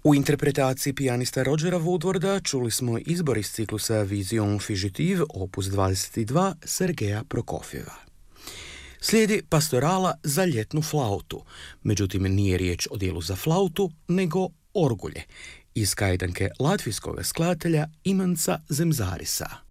U interpretaciji pijanista Rogera Woodwarda čuli smo izbor iz ciklusa Vision Fugitive, opus 22, Sergeja Prokofjeva. Slijedi pastorala za ljetnu flautu, međutim nije riječ o dijelu za flautu, nego orgulje, iz kajdanke latvijskog skladatelja Imanca Zemzarisa.